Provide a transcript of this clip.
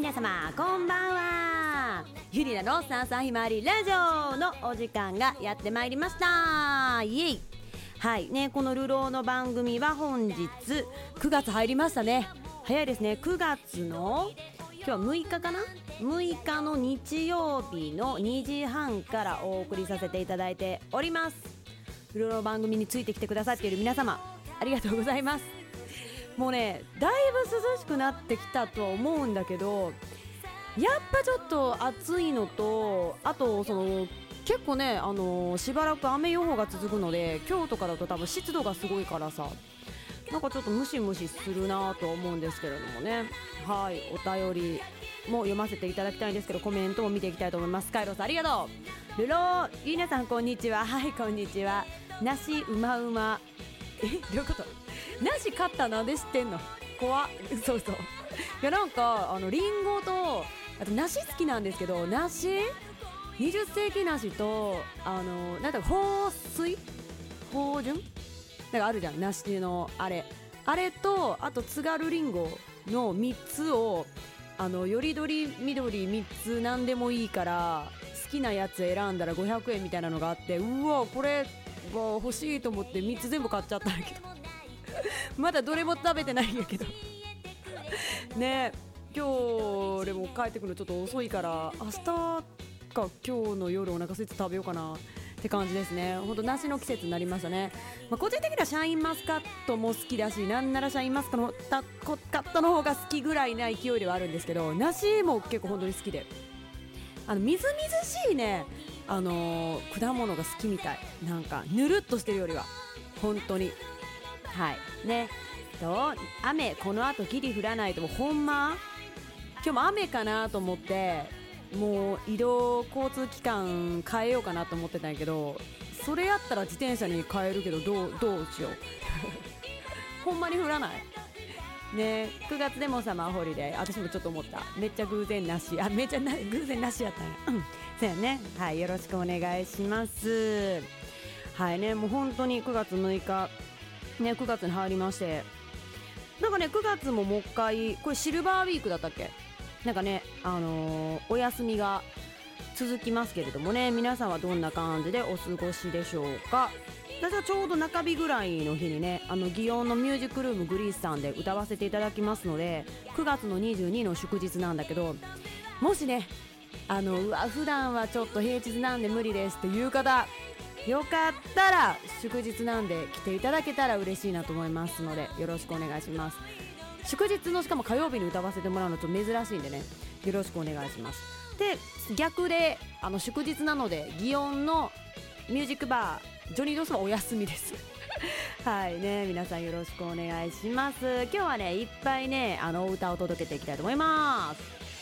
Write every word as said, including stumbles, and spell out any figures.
皆様こんばんは。ゆりなのさんさひまわりラジオのお時間がやってまいりました。イエイ。はいね、この流浪の番組は本日くがつ入りましたね。早いですね。くがつの今日はむいかかな、むいかの日曜日のにじはんからお送りさせていただいております。流浪の番組についてきてくださっている皆様ありがとうございます。もうね、だいぶ涼しくなってきたとは思うんだけど、やっぱちょっと暑いのと、あとその結構ね、あのー、しばらく雨予報が続くので、今日とかだと多分湿度がすごいからさ、なんかちょっとムシムシするなと思うんですけれどもね。はい、お便りも読ませていただきたいんですけど、コメントも見ていきたいと思います。カイロさんありがとう。ルローリーナさんこんにちは。はい、こんにちは。梨うまうま。え、どういうこと？梨買ったなんで知ってんの？怖っ。そうそう。いや、なんかあのリンゴとあと梨好きなんですけど、梨にじゅっせいき梨とあのなんだか豊水豊潤なんかあるじゃん、梨のあれあれと、あと津軽りんごのみっつをあのよりどり緑みっつなんでもいいから好きなやつ選んだらごひゃくえんみたいなのがあって、うわこれわ欲しいと思ってみっつ全部買っちゃったんだけどまだどれも食べてないんやけどね。今日でも帰ってくるのちょっと遅いから明日か今日の夜お腹空いて食べようかなって感じですね。ほんと梨の季節になりましたね。まあ、個人的にはシャインマスカットも好きだし、なんならシャインマスカットの方が好きぐらいな勢いではあるんですけど、梨も結構本当に好きで、あのみずみずしいね、あのー、果物が好きみたい。なんかぬるっとしてるよりは本当にはいね。と雨この後ギリ降らないともほんま今日も雨かなと思ってもう移動交通機関変えようかなと思ってたんやけど、それやったら自転車に変えるけどどうどうしようほんまに降らないね。くがつでもサマーホリデー、私もちょっと思った。めっちゃ偶然なし、あめっちゃな偶然なしやったんや、うん、そうやね。はい、よろしくお願いします。はいね、もう本当にくがつむいかね、くがつに入りまして、なんかねくがつももう一回これシルバーウィークだったっけ、なんかね、あのー、お休みが続きますけれどもね、皆さんはどんな感じでお過ごしでしょうか。私はちょうど中日ぐらいの日にね、あの祇園のミュージックルームグリースさんで歌わせていただきますので、くがつのにじゅうにの祝日なんだけど、もしねあのうわ普段はちょっと平日なんで無理ですっていう方、よかったら祝日なんで来ていただけたら嬉しいなと思いますので、よろしくお願いします。祝日のしかも火曜日に歌わせてもらうのと珍しいんでね、よろしくお願いします。で逆であの祝日なので祇園のミュージックバージョニードスはお休みですはいね、皆さんよろしくお願いします。今日はねいっぱいねあのお歌を届けていきたいと思います。